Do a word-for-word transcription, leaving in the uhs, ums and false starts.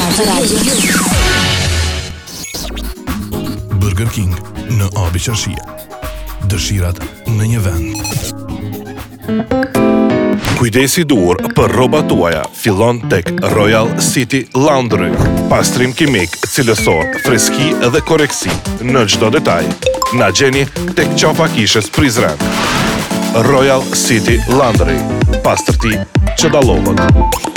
Radio. Burger King në Abi Qershie. Dëshirat në një vend. Kujdesi dur për rrobat tuaja fillon tek Royal City Laundry. Pastrim kimik, cilësor, freski dhe koreksi në çdo detaj. Na gjeni tek qafa kishës Prizren. Royal City Laundry. Pastërti që dallohet.